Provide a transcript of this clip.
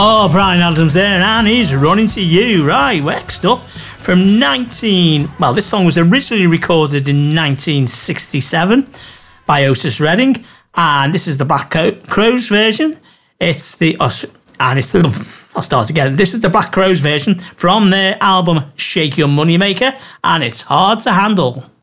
Oh, Bryan Adams there, and he's Running to You. Right, next up from this song was originally recorded in 1967 by Otis Redding, and this is the Black Crowes version. This is the Black Crowes version from their album Shake Your Moneymaker, and it's Hard to Handle.